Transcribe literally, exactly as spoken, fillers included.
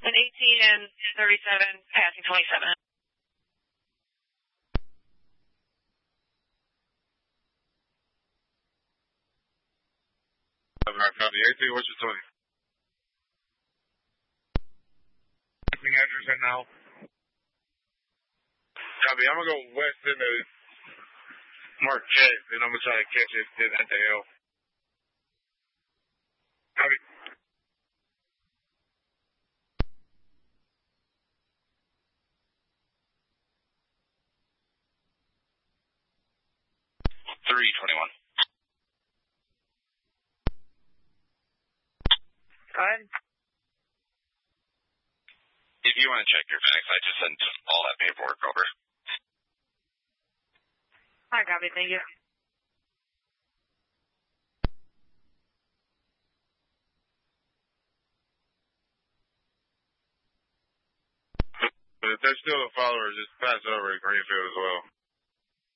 An eighteen and thirty-seven, passing twenty-seven. Alright, copy. eighteen, what's your twenty? Address right now. Copy, I'm gonna go west into Marquette, and I'm gonna try to catch it at the L. Copy. three twenty-one. Go ahead. If you want to check your facts, I just sent all that paperwork over. I copy, thank you. But if they're still a follower, just pass it over to Greenfield as well.